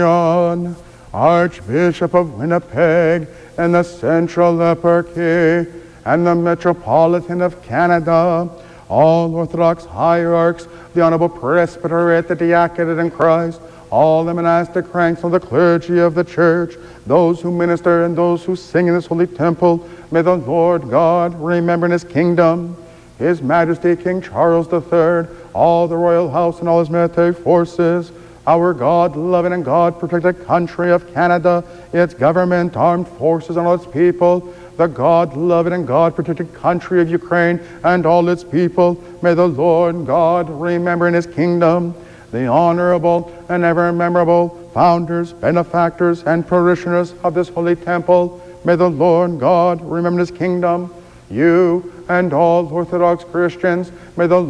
John, Archbishop of Winnipeg and the Central Eparchy and the Metropolitan of Canada, all Orthodox hierarchs, the Honorable Presbyterate, the Diaconate in Christ, all the monastic ranks of the clergy of the Church, those who minister and those who sing in this holy temple, may the Lord God remember in his kingdom His Majesty King Charles III, all the royal house and all his military forces, our God-loving and God-protected country of Canada, its government, armed forces, and all its people, the God-loving and God-protected country of Ukraine and all its people, may the Lord God remember in his kingdom the honorable and ever memorable founders, benefactors, and parishioners of this holy temple. May the Lord God remember in his kingdom you and all Orthodox Christians. May the